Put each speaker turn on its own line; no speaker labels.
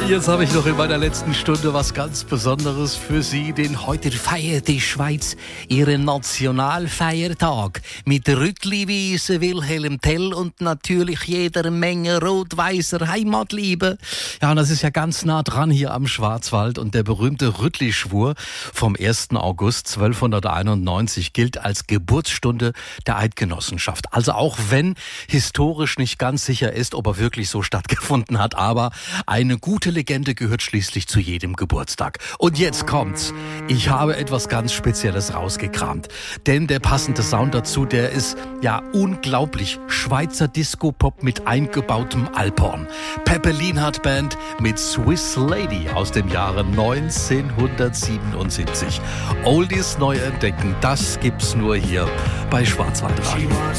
Jetzt habe ich noch in meiner letzten Stunde was ganz Besonderes für Sie, denn heute feiert die Schweiz ihren Nationalfeiertag mit Rüttliwiese, Wilhelm Tell und natürlich jeder Menge rot-weißer Heimatliebe. Ja, und das ist ja ganz nah dran hier am Schwarzwald und der berühmte Rüttli-Schwur vom 1. August 1291 gilt als Geburtsstunde der Eidgenossenschaft. Also auch wenn historisch nicht ganz sicher ist, ob er wirklich so stattgefunden hat, aber eine gute Legende gehört schließlich zu jedem Geburtstag. Und jetzt kommt's. Ich habe etwas ganz Spezielles rausgekramt. Denn der passende Sound dazu, der ist ja unglaublich. Schweizer Disco-Pop mit eingebautem Alphorn. Pepe Lienhardt Band mit Swiss Lady aus dem Jahre 1977. Oldies neu entdecken, das gibt's nur hier bei Schwarzwaldradio.